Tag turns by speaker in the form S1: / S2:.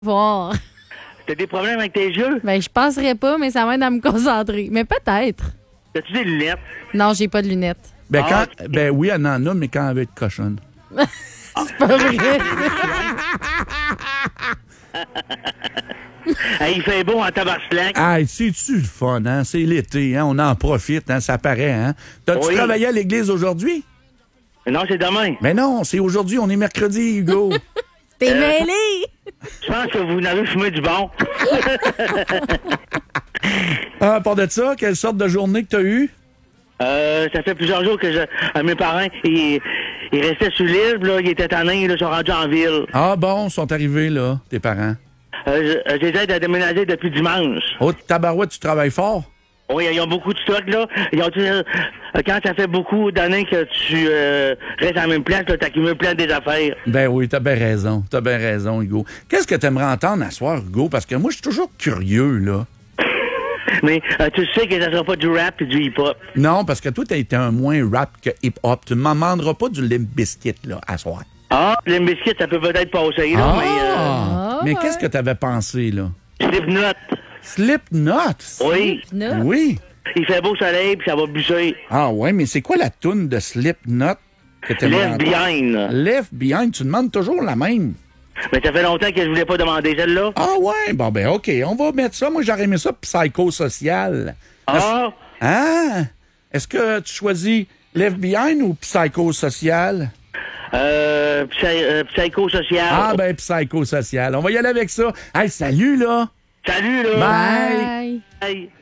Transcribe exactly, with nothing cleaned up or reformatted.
S1: Voir.
S2: T'as des problèmes avec tes yeux?
S1: Ben, je penserais pas, mais ça m'aide à me concentrer. Mais peut-être.
S2: T'as-tu des lunettes?
S1: Non, j'ai pas de lunettes.
S3: Ben,
S2: Ah,
S3: quand, ben oui, elle en a, mais quand elle veut être cochonne.
S1: C'est pas vrai,
S2: Hey, il fait beau en tabarnak.
S3: Ah, c'est-tu le fun, hein? C'est l'été, hein? On en profite, hein? Ça paraît, hein? T'as-tu
S2: Oui.
S3: travaillé à l'église aujourd'hui?
S2: Non, c'est demain.
S3: Mais non, c'est aujourd'hui, on est mercredi, Hugo.
S1: T'es
S2: Euh,
S1: mêlé!
S2: Je pense que vous n'avez fumé du bon.
S3: Ah, à part de ça, quelle sorte de journée que t'as eue?
S2: Euh, ça fait plusieurs jours que je, euh, mes parents, ils, ils restaient sur l'île, puis là, ils étaient tannés, là, ils sont rendus en ville.
S3: Ah bon, sont arrivés, là, tes parents.
S2: Euh, je, je les aide à déménager depuis dimanche.
S3: Oh, tabarouette, tu travailles fort?
S2: Oui, ils ont beaucoup de stock, là. Ils ont dit, euh, quand ça fait beaucoup d'années que tu euh, restes à la même place, là, t'accumules plein des affaires.
S3: Ben oui, t'as bien raison. T'as bien raison, Hugo. Qu'est-ce que t'aimerais entendre à soir, Hugo? Parce que moi, je suis toujours curieux, là.
S2: Mais euh, tu sais que ça sera pas du rap et du hip-hop.
S3: Non, parce que toi, t'as été un moins rap que hip-hop. Tu ne m'en demanderas pas du Limp Bizkit, là, à soir.
S2: Ah, les biscuits, ça peut peut-être passer, là, mais... Euh,
S1: Ah,
S3: mais
S1: ouais.
S3: qu'est-ce que t'avais pensé, là?
S2: Slipknot.
S3: Slipknot?
S2: Oui.
S1: Non.
S3: Oui.
S2: Il fait beau soleil, puis ça va bûcher.
S3: Ah ouais, mais c'est quoi la toune de Slipknot que t'aimerais
S2: Left
S3: entendre?
S2: behind.
S3: Left Behind, tu demandes toujours la même.
S2: Mais ça fait longtemps que je voulais pas demander celle-là.
S3: Ah ouais, bon ben OK, on va mettre ça. Moi, j'aurais aimé ça psychosocial.
S2: Ah,
S3: Ah! Est-ce que tu choisis Left Behind ou psychosocial?
S2: euh, psy, euh, psychosocial.
S3: Ah ben psychosocial. On va y aller avec ça. Hey, salut là!
S2: Salut, là.
S3: Bye!
S1: Bye.
S2: Bye.